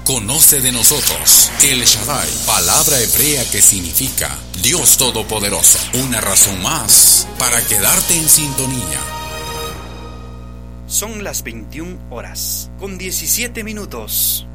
Conoce de nosotros. El Shaddai, palabra hebrea que significa Dios Todopoderoso. Una razón más para quedarte en sintonía. Son las 21 horas, con 17 minutos.